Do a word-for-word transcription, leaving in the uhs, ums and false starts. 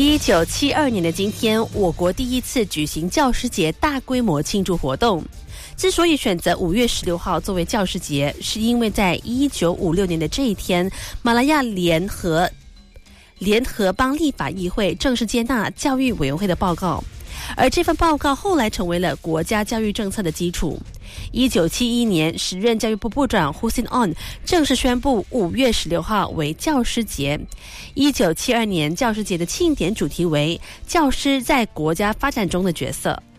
一九七二年的今天，我国第一次举行教师节大规模庆祝活动。之所以选择五月十六号作为教师节，是因为在一九五六年的这一天，马来亚联合联合邦立法议会正式接纳教育委员会的报告，而这份报告后来成为了国家教育政策的基础。一九七一年，时任教育部部长 Hussein On 正式宣布五月十六号为教师节。一九七二年，教师节的庆典主题为教师在国家发展中的角色。